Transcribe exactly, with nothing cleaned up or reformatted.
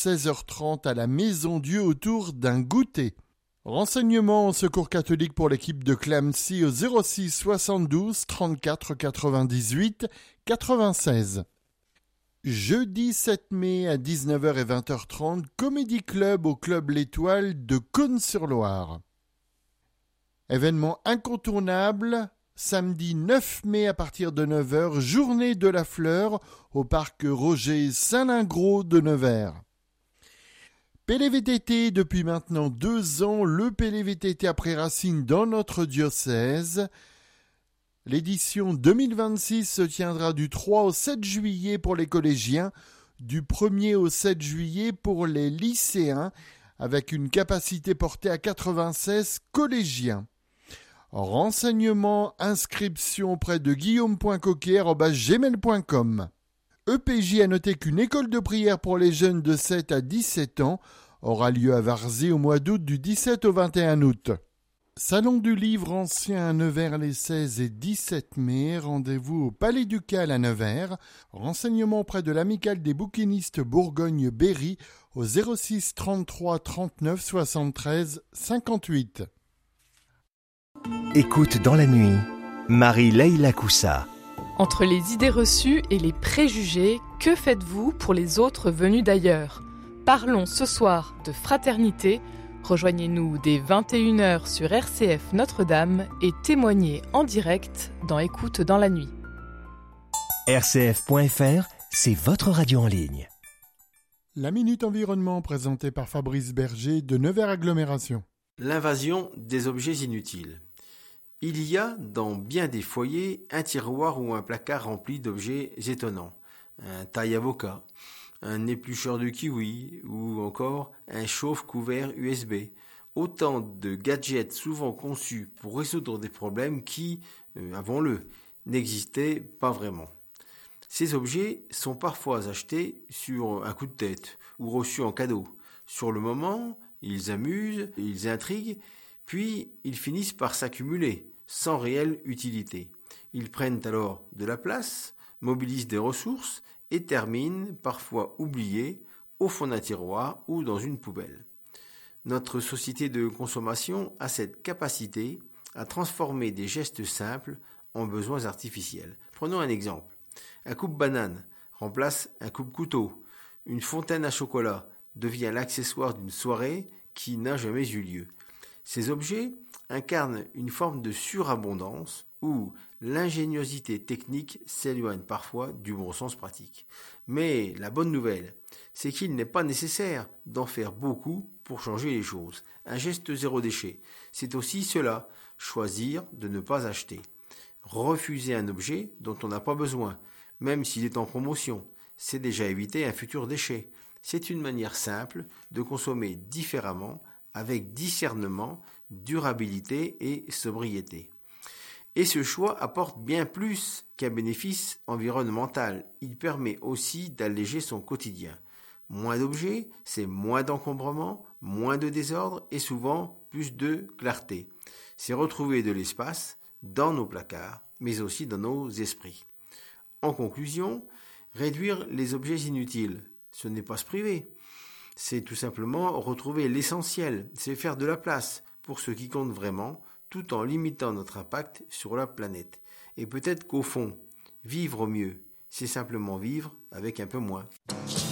seize heures trente à la Maison Dieu autour d'un goûter. Renseignements au Secours catholique pour l'équipe de Clamecy au zéro six soixante-douze trente-quatre quatre-vingt-dix-huit quatre-vingt-seize. Jeudi sept mai à dix-neuf heures et vingt heures trente, Comédie Club au Club L'Étoile de Cosne-sur-Loire. Événement incontournable, samedi neuf mai à partir de neuf heures, Journée de la Fleur au parc Roger Saint-Lingros de Nevers. P L V T T depuis maintenant deux ans, le P L V T T après Racine dans notre diocèse. L'édition deux mille vingt-six se tiendra du trois au sept juillet pour les collégiens, du premier au sept juillet pour les lycéens, avec une capacité portée à quatre-vingt-seize collégiens. Renseignements, inscription auprès de guillaume point coquet arobase gmail point com. E P J a noté qu'une école de prière pour les jeunes de sept à dix-sept ans aura lieu à Varzy au mois d'août du dix-sept au vingt et un août. Salon du livre ancien à Nevers les seize et dix-sept mai, rendez-vous au Palais Ducal à Nevers. Renseignements auprès de l'amicale des bouquinistes Bourgogne-Berry au zéro six trente-trois trente-neuf soixante-treize cinquante-huit. Écoute dans la nuit, Marie-Leïla Coussa. Entre les idées reçues et les préjugés, que faites-vous pour les autres venus d'ailleurs ? Parlons ce soir de fraternité. Rejoignez-nous dès vingt et une heures sur R C F Notre-Dame et témoignez en direct dans Écoute dans la nuit. R C F point F R, c'est votre radio en ligne. La Minute Environnement présentée par Fabrice Berger de Nevers Agglomération. L'invasion des objets inutiles. Il y a dans bien des foyers un tiroir ou un placard rempli d'objets étonnants. Un taille-avocat, un éplucheur de kiwi ou encore un chauffe-couvert U S B. Autant de gadgets souvent conçus pour résoudre des problèmes qui, euh, avouons-le, n'existaient pas vraiment. Ces objets sont parfois achetés sur un coup de tête ou reçus en cadeau. Sur le moment, ils amusent, ils intriguent, puis ils finissent par s'accumuler sans réelle utilité. Ils prennent alors de la place, mobilisent des ressources et terminent, parfois oubliés, au fond d'un tiroir ou dans une poubelle. Notre société de consommation a cette capacité à transformer des gestes simples en besoins artificiels. Prenons un exemple. Un coupe-banane remplace un coupe-couteau. Une fontaine à chocolat devient l'accessoire d'une soirée qui n'a jamais eu lieu. Ces objets incarnent une forme de surabondance où l'ingéniosité technique s'éloigne parfois du bon sens pratique. Mais la bonne nouvelle, c'est qu'il n'est pas nécessaire d'en faire beaucoup pour changer les choses. Un geste zéro déchet, c'est aussi cela, choisir de ne pas acheter. Refuser un objet dont on n'a pas besoin, même s'il est en promotion, c'est déjà éviter un futur déchet. C'est une manière simple de consommer différemment, avec discernement, durabilité et sobriété. Et ce choix apporte bien plus qu'un bénéfice environnemental. Il permet aussi d'alléger son quotidien. Moins d'objets, c'est moins d'encombrement, moins de désordre et souvent plus de clarté. C'est retrouver de l'espace dans nos placards, mais aussi dans nos esprits. En conclusion, réduire les objets inutiles, ce n'est pas se priver. C'est tout simplement retrouver l'essentiel, c'est faire de la place pour ce qui compte vraiment, tout en limitant notre impact sur la planète. Et peut-être qu'au fond, vivre mieux, c'est simplement vivre avec un peu moins.